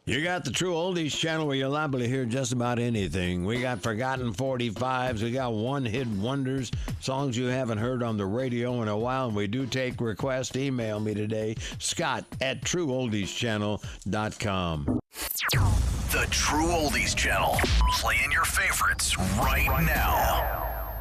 You got the True Oldies channel where you're liable to hear just about anything. We got forgotten 45s. We got one-hit wonders, songs you haven't heard on the radio in a while, and we do take requests. Email me today, scott@trueoldieschannel.com. The True Oldies Channel. Playing your favorites right now.